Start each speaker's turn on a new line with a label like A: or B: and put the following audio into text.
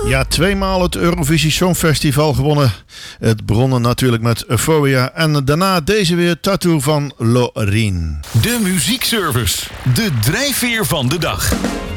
A: Ja, tweemaal het Eurovisie Songfestival gewonnen. Het begon natuurlijk met Euphoria en daarna deze weer Tattoo van Loreen.
B: De muziekservice. De drijfveer van de dag.